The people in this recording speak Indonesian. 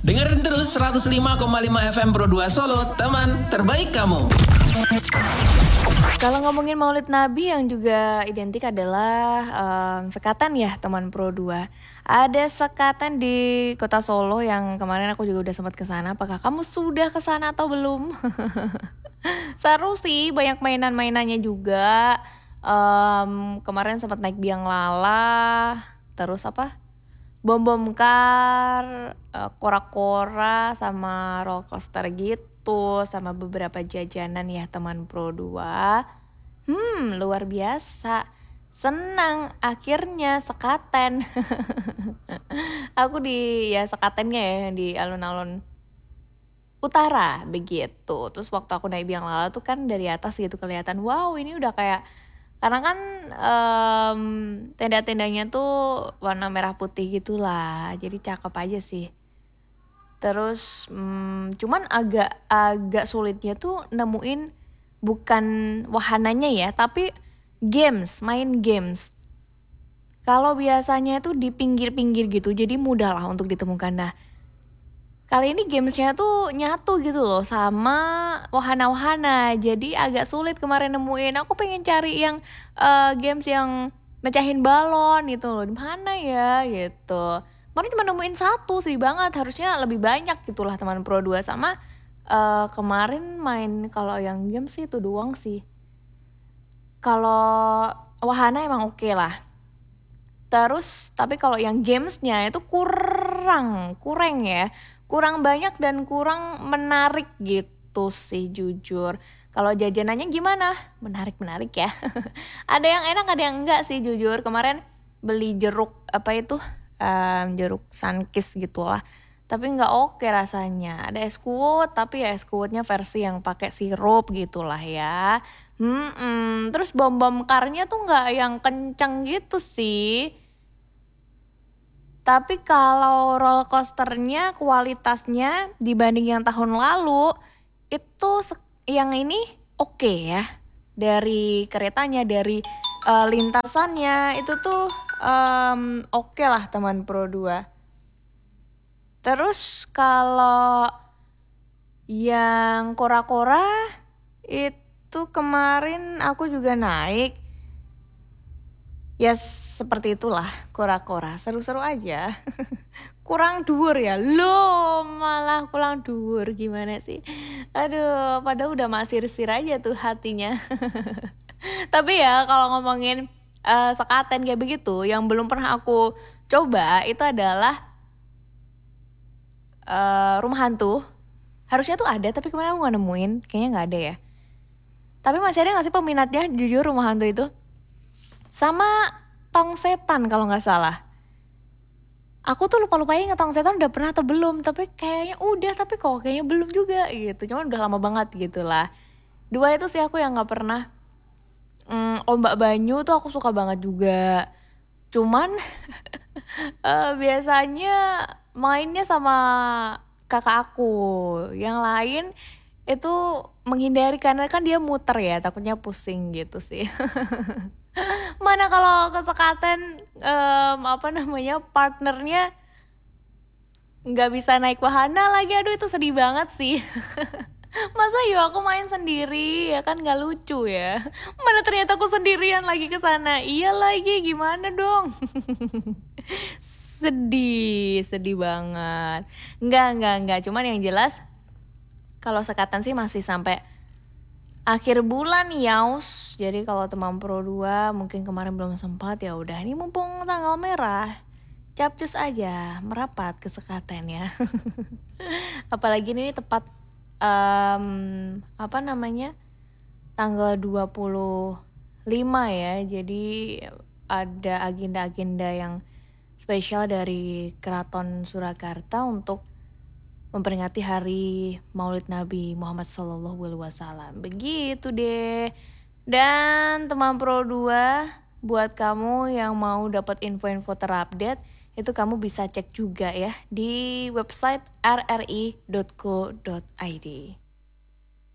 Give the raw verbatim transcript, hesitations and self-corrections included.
Dengerin terus seratus lima koma lima F M Pro dua Solo, teman terbaik kamu. Kalau ngomongin Maulid Nabi yang juga identik adalah um, sekatan ya teman Pro dua. Ada sekatan di Kota Solo yang kemarin aku juga udah sempat ke sana. Apakah kamu sudah ke sana atau belum? Seru sih, banyak mainan-mainannya juga. Um, kemarin sempat naik biang lala, terus apa? Bom-bom kar, uh, kora-kora sama roller coaster gitu, sama beberapa jajanan ya teman Pro dua. Hmm, luar biasa. Senang akhirnya sekaten. Aku di ya sekatennya ya di alun-alun utara begitu. Terus waktu aku naik biang lala tuh kan dari atas gitu kelihatan, wow ini udah kayak, karena kan um, tenda-tendanya tuh warna merah putih gitulah, jadi cakep aja sih. Terus um, cuman agak agak sulitnya tuh nemuin bukan wahananya ya, tapi games, main games. Kalau biasanya tuh di pinggir-pinggir gitu, jadi mudah lah untuk ditemukan. Nah, kali ini gamesnya tuh nyatu gitu loh sama wahana-wahana. Jadi agak sulit kemarin nemuin. Aku pengen cari yang uh, games yang mecahin balon gitu loh. Di mana ya gitu. Kemarin cuma nemuin satu, sedih banget. Harusnya lebih banyak gitulah teman Pro dua. Sama uh, kemarin main kalau yang games sih itu doang sih. Kalau wahana emang oke okay lah. Terus tapi kalau yang gamesnya itu kurang, kurang ya. Kurang banyak dan kurang menarik gitu sih jujur. Kalau jajanannya gimana? Menarik-menarik ya. Ada yang enak, ada yang enggak sih jujur. Kemarin beli jeruk apa itu? Um, jeruk Sunkist gitu lah. Tapi enggak oke rasanya. Ada es kuot tapi ya es kuotnya versi yang pakai sirup gitulah ya. Hmm, terus bom-bom karnya tuh enggak yang kenceng gitu sih. Tapi kalau roller coasternya kualitasnya dibanding yang tahun lalu itu yang ini oke okay ya. Dari keretanya, dari uh, lintasannya itu tuh um, oke okay lah teman Pro dua. Terus kalau yang kora-kora itu kemarin aku juga naik. Ya seperti itulah kora-kora, seru-seru aja. Kurang dhuwur ya, loh malah kurang dhuwur gimana sih. Aduh, padahal udah masir-sir aja tuh hatinya. Tapi ya kalau ngomongin uh, sekaten kayak begitu, yang belum pernah aku coba itu adalah uh, rumah hantu. Harusnya tuh ada, tapi kemarin aku gak nemuin, kayaknya gak ada ya. Tapi masih ada gak sih peminatnya jujur rumah hantu itu? Sama tong setan kalau nggak salah. Aku tuh lupa-lupain nge tong setan udah pernah atau belum. Tapi kayaknya udah, tapi kok kayaknya belum juga gitu. Cuman udah lama banget gitu lah. Dua itu sih aku yang nggak pernah. Hmm, ombak banyu tuh aku suka banget juga. Cuman uh, biasanya mainnya sama kakak aku. Yang lain itu menghindari karena kan dia muter ya. Takutnya pusing gitu sih. Mana kalau kesekaten um, apa namanya partnernya nggak bisa naik wahana lagi, aduh itu sedih banget sih. Masa yuk aku main sendiri ya kan nggak lucu ya. Mana ternyata aku sendirian lagi ke sana. Iya lagi gimana dong. Sedih, sedih banget. Nggak nggak nggak. Cuman yang jelas kalau sekatan sih masih sampai akhir bulan yaus. Jadi kalau teman Pro dua mungkin kemarin belum sempat, ya udah ini mumpung tanggal merah, capcus aja merapat ke sekaten ya. Apalagi ini tepat um, apa namanya tanggal dua puluh lima ya. Jadi ada agenda-agenda yang spesial dari Keraton Surakarta untuk memperingati hari Maulid Nabi Muhammad Sallallahu Alaihi Wasallam. Begitu deh. Dan teman Pro dua, buat kamu yang mau dapat info-info terupdate, itu kamu bisa cek juga ya di website r r i dot co dot i d.